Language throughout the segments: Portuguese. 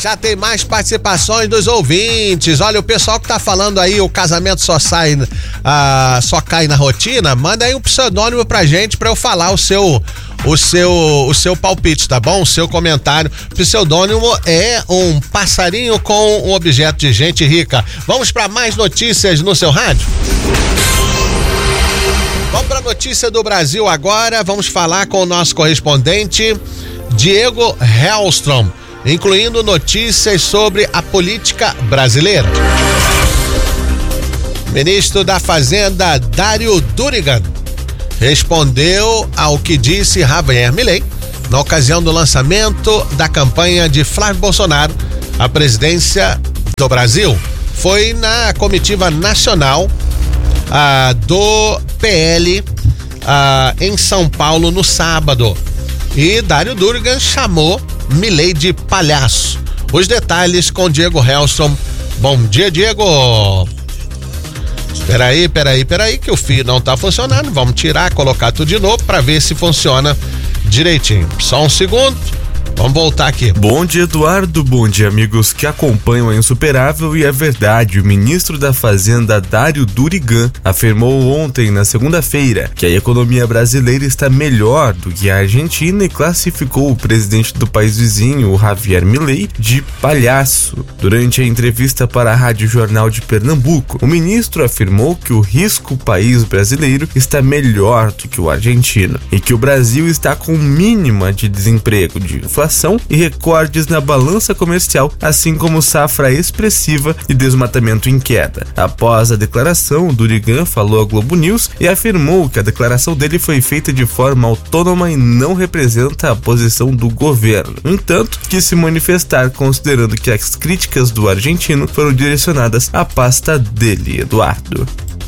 Já tem mais participações dos ouvintes. Olha, o pessoal que tá falando aí, o casamento só cai na rotina, manda aí um pseudônimo pra gente pra eu falar o seu palpite, tá bom? O seu comentário. Pseudônimo é um passarinho com um objeto de gente rica. Vamos pra mais notícias no seu rádio? Vamos pra notícia do Brasil agora. Vamos falar com o nosso correspondente Diego Hellstrom, incluindo notícias sobre a política brasileira. Ministro da Fazenda Dário Durigan respondeu ao que disse Javier Milei na ocasião do lançamento da campanha de Flávio Bolsonaro à presidência do Brasil. Foi na comitiva nacional do PL em São Paulo no sábado. E Dário Durigan chamou Milei de palhaço. Os detalhes com Diego Hellstrom. Bom dia, Diego. Peraí, que o fio não tá funcionando. Vamos tirar, colocar tudo de novo para ver se funciona direitinho. Só um segundo. Vamos voltar aqui. Bom dia, Eduardo. Bom dia, amigos que acompanham a Insuperável. E é verdade, o ministro da Fazenda, Dário Durigan, afirmou ontem, na segunda-feira, que a economia brasileira está melhor do que a Argentina e classificou o presidente do país vizinho, o Javier Milei, de palhaço. Durante a entrevista para a Rádio Jornal de Pernambuco, o ministro afirmou que o risco país brasileiro está melhor do que o argentino e que o Brasil está com mínima de desemprego, de inflação e recordes na balança comercial, assim como safra expressiva e desmatamento em queda. Após a declaração, Durigan falou ao Globo News e afirmou que a declaração dele foi feita de forma autônoma e não representa a posição do governo. No entanto, quis se manifestar considerando que as críticas do argentino foram direcionadas à pasta dele, Eduardo.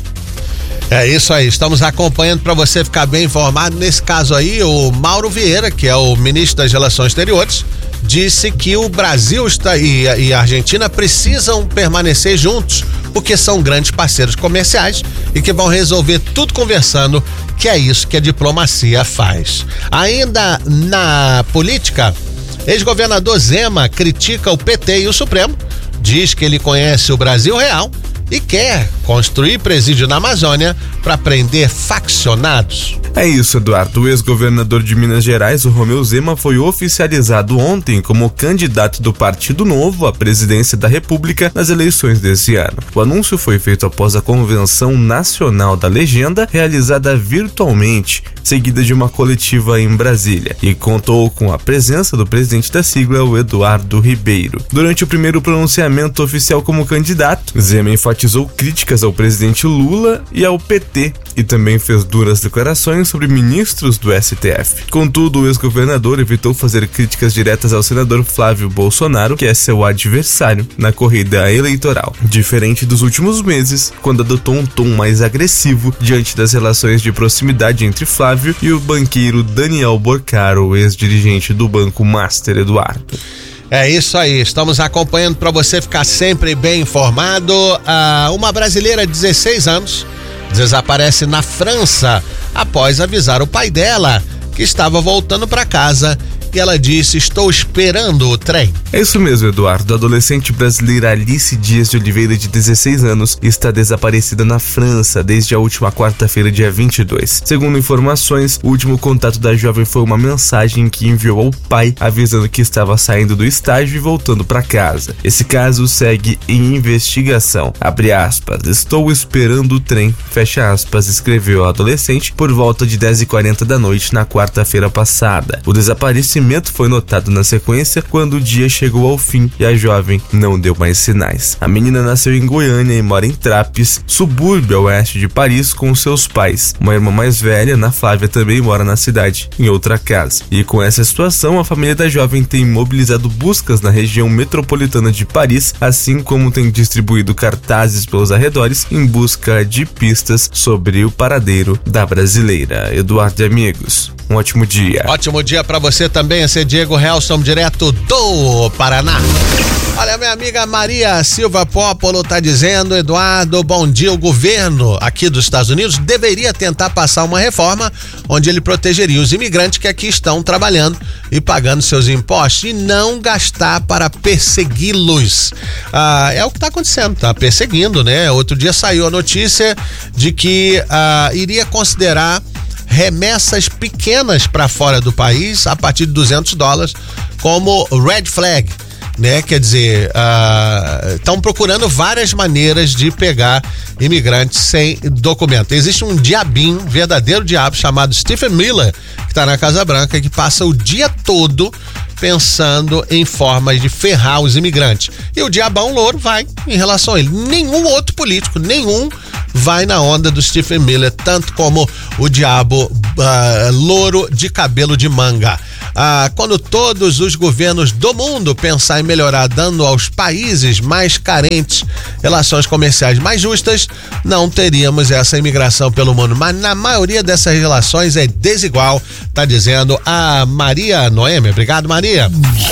É isso aí, estamos acompanhando para você ficar bem informado. Nesse caso aí, o Mauro Vieira, que é o ministro das Relações Exteriores, disse que o Brasil e a Argentina precisam permanecer juntos, porque são grandes parceiros comerciais e que vão resolver tudo conversando, que é isso que a diplomacia faz. Ainda na política, ex-governador Zema critica o PT e o Supremo, diz que ele conhece o Brasil real e quer construir presídio na Amazônia para prender faccionados. É isso, Eduardo. O ex-governador de Minas Gerais, o Romeu Zema, foi oficializado ontem como candidato do Partido Novo à presidência da República nas eleições desse ano. O anúncio foi feito após a Convenção Nacional da Legenda, realizada virtualmente, seguida de uma coletiva em Brasília, e contou com a presença do presidente da sigla, o Eduardo Ribeiro. Durante o primeiro pronunciamento oficial como candidato, Zema enfatizou críticas ao presidente Lula e ao PT, e também fez duras declarações sobre ministros do STF. Contudo, o ex-governador evitou fazer críticas diretas ao senador Flávio Bolsonaro, que é seu adversário na corrida eleitoral, diferente dos últimos meses, quando adotou um tom mais agressivo diante das relações de proximidade entre Flávio e o banqueiro Daniel Borcaro, ex-dirigente do Banco Master, Eduardo. É isso aí, estamos acompanhando para você ficar sempre bem informado. Uma brasileira de 16 anos desaparece na França após avisar o pai dela que estava voltando para casa e ela disse: estou esperando o trem. É isso mesmo, Eduardo. A adolescente brasileira Alice Dias de Oliveira, de 16 anos, está desaparecida na França desde a última quarta-feira, dia 22. Segundo informações, o último contato da jovem foi uma mensagem que enviou ao pai avisando que estava saindo do estágio e voltando para casa. Esse caso segue em investigação. Abre aspas, estou esperando o trem, fecha aspas, escreveu a adolescente por volta de 10h40 da noite na quarta-feira passada. O desaparecimento foi notado na sequência quando o dia chegou ao fim e a jovem não deu mais sinais. A menina nasceu em Goiânia e mora em Trapes, subúrbio a oeste de Paris, com seus pais. Uma irmã mais velha, Ana Flávia, também mora na cidade, em outra casa. E com essa situação, a família da jovem tem mobilizado buscas na região metropolitana de Paris, assim como tem distribuído cartazes pelos arredores em busca de pistas sobre o paradeiro da brasileira. Eduardo e amigos, um ótimo dia. Ótimo dia para você também, esse é Diego Hellstrom, direto do Paraná. Olha, minha amiga Maria Silva Popolo tá dizendo, Eduardo, bom dia, o governo aqui dos Estados Unidos deveria tentar passar uma reforma onde ele protegeria os imigrantes que aqui estão trabalhando e pagando seus impostos e não gastar para persegui-los. É o que tá acontecendo, tá perseguindo, né? Outro dia saiu a notícia de que iria considerar remessas pequenas para fora do país a partir de $200 como red flag, né? Quer dizer, estão procurando várias maneiras de pegar imigrantes sem documento. Existe um diabinho, verdadeiro diabo, chamado Stephen Miller, que está na Casa Branca, que passa o dia todo pensando em formas de ferrar os imigrantes. E o diabão louro vai em relação a ele. Nenhum outro político, vai na onda do Stephen Miller, tanto como o diabo louro de cabelo de manga. Quando todos os governos do mundo pensar em melhorar, dando aos países mais carentes relações comerciais mais justas, não teríamos essa imigração pelo mundo. Mas na maioria dessas relações é desigual, tá dizendo a Maria Noêmia. Obrigado, Maria.